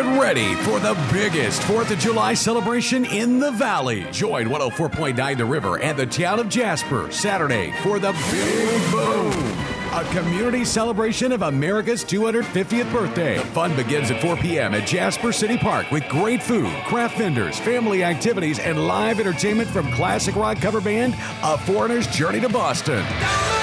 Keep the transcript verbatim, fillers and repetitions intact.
Get ready for the biggest fourth of July celebration in the Valley. Join one oh four point nine The River and the town of Jasper Saturday for the Big Boom, a community celebration of America's two hundred fiftieth birthday. The fun begins at four p.m. at Jasper City Park with great food, craft vendors, family activities, and live entertainment from classic rock cover band A Foreigner's Journey to Boston.